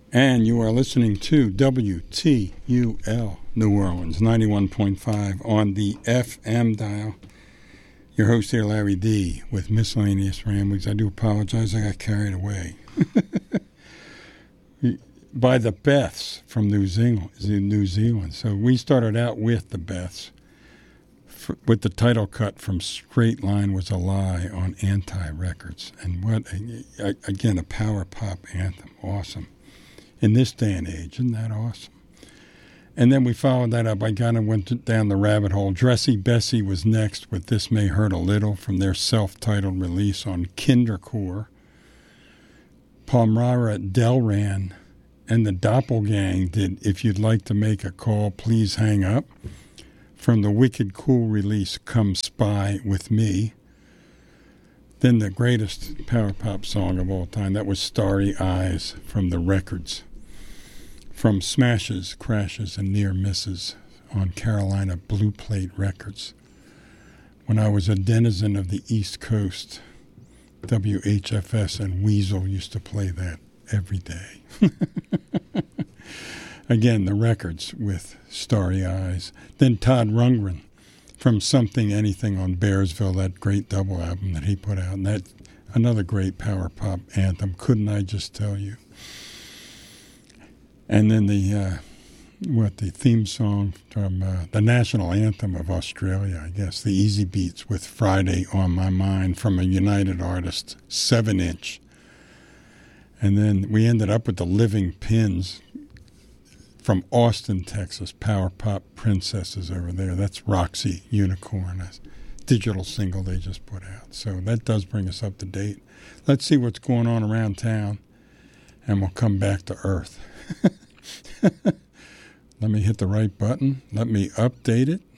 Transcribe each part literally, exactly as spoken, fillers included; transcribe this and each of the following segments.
And you are listening to W T U L New Orleans, ninety-one point five on the F M dial. Your host here, Larry D., with Miscellaneous Ramblings. I do apologize, I got carried away. By the Beths from New Zealand, New Zealand. So we started out with the Beths, for, with the title cut from Straight Line Was a Lie on Anti Records. And what, a, again, a power pop anthem. Awesome. In this day and age, isn't that awesome? And then we followed that up. I kind of went down the rabbit hole. Dressy Bessie was next with This May Hurt a Little from their self-titled release on Kindercore. Palmyra Delran and the Doppelgang did If You'd Like to Make a Call, Please Hang Up from the Wicked Cool release Come Spy With Me. Then the greatest power pop song of all time, that was Starry Eyes from the Records. From Smashes, Crashes, and Near Misses on Carolina Blue Plate Records. When I was a denizen of the East Coast, W H F S and Weasel used to play that every day. Again, the Records with Starry Eyes. Then Todd Rundgren from Something Anything on Bearsville, that great double album that he put out. And that another great power pop anthem, Couldn't I Just Tell You? And then the, uh, what, the theme song from uh, the national anthem of Australia, I guess, the Easy Beats with Friday on My Mind from a United Artists seven inch. And then we ended up with the Living Pins from Austin, Texas, power pop princesses over there. That's Roxy Unicorn, a digital single they just put out. So that does bring us up to date. Let's see what's going on around town, and we'll come back to earth. Let me hit the right button. Let me update it.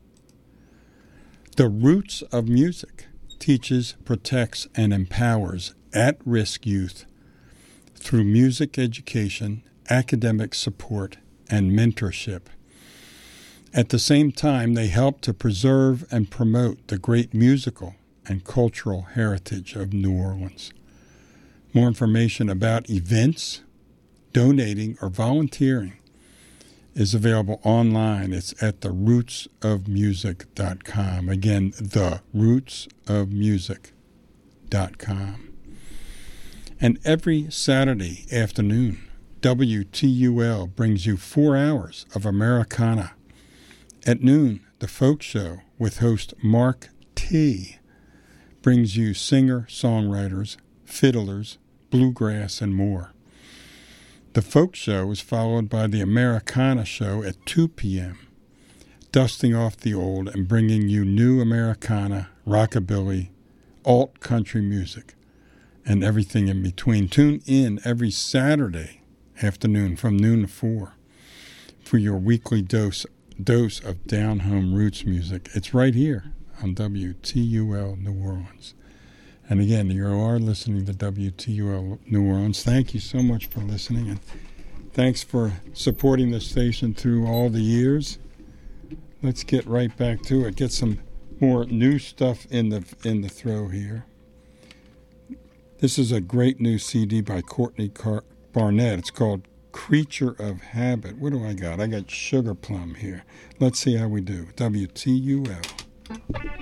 The Roots of Music teaches, protects, and empowers at-risk youth through music education, academic support, and mentorship. At the same time, they help to preserve and promote the great musical and cultural heritage of New Orleans. More information about events, donating, or volunteering is available online. It's at the roots of music dot com. Again, the roots of music dot com. And every Saturday afternoon, W T U L brings you four hours of Americana. At noon, The Folk Show with host Mark T. brings you singer-songwriters, fiddlers, bluegrass, and more. The Folk Show is followed by the Americana Show at two p.m., dusting off the old and bringing you new Americana, rockabilly, alt-country music, and everything in between. Tune in every Saturday afternoon from noon to four for your weekly dose dose of down-home roots music. It's right here on W T U L New Orleans. And again, you are listening to W T U L New Orleans. Thank you so much for listening, and thanks for supporting the station through all the years. Let's get right back to it. Get some more new stuff in the in the throw here. This is a great new C D by Courtney Car- Barnett. It's called Creature of Habit. What do I got? I got Sugar Plum here. Let's see how we do. W T U L.